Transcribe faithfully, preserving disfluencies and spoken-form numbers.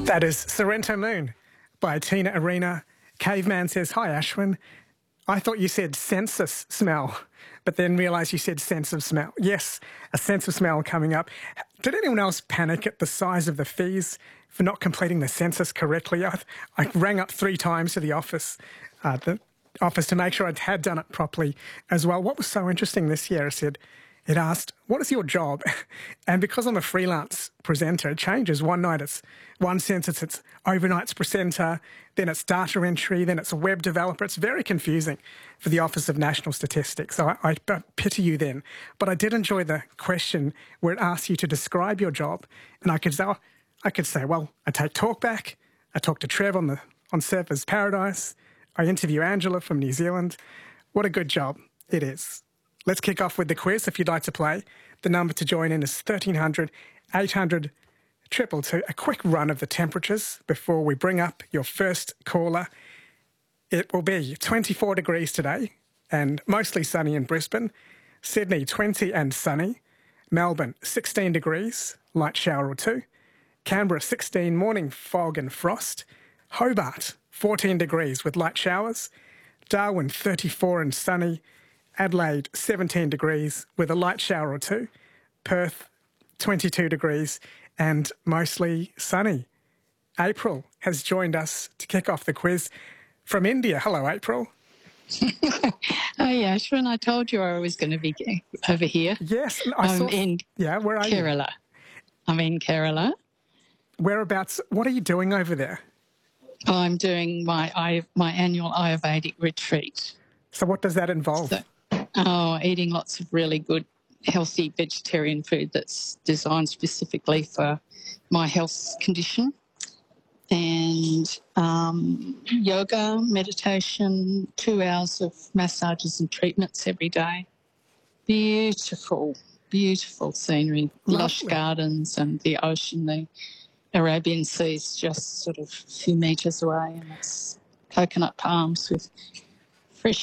That is Sorrento Moon by Tina Arena. Caveman says, hi, Ashwin. I thought you said census smell, but then realised you said sense of smell. Yes, a sense of smell coming up. Did anyone else panic at the size of the fees for not completing the census correctly? I, I rang up three times to the office, uh, the office to make sure I had done it properly as well. What was so interesting this year, I said, it asked, what is your job? And because I'm a freelance presenter, it changes. One night it's one census, it's overnights presenter, then it's data entry, then it's a web developer. It's very confusing for the Office of National Statistics. So I, I pity you then. But I did enjoy the question where it asks you to describe your job. And I could say, oh, I could say, well, I take talkback, I talk to Trev on, the, on Surfers Paradise, I interview Angela from New Zealand. What a good job it is. Let's kick off with the quiz if you'd like to play. The number to join in is thirteen hundred, eight hundred, two two two. A quick run of the temperatures before we bring up your first caller. It will be twenty-four degrees today and mostly sunny in Brisbane. Sydney, twenty and sunny. Melbourne, sixteen degrees, light shower or two. Canberra, sixteen, morning fog and frost. Hobart, fourteen degrees with light showers. Darwin, thirty-four and sunny. Adelaide, seventeen degrees with a light shower or two. Perth, twenty-two degrees and mostly sunny. April has joined us to kick off the quiz from India. Hello, April. Oh, yeah, Ashwin, I told you I was going to be over here. Yes. I I'm saw, in yeah, where are Kerala. you? I'm in Kerala. Whereabouts? What are you doing over there? I'm doing my I, my annual Ayurvedic retreat. So what does that involve? So, oh, eating lots of really good, healthy vegetarian food that's designed specifically for my health condition. And um, yoga, meditation, two hours of massages and treatments every day. Beautiful, beautiful scenery, Lovely. Lush gardens and the ocean, the Arabian Sea is just sort of a few metres away, and it's coconut palms with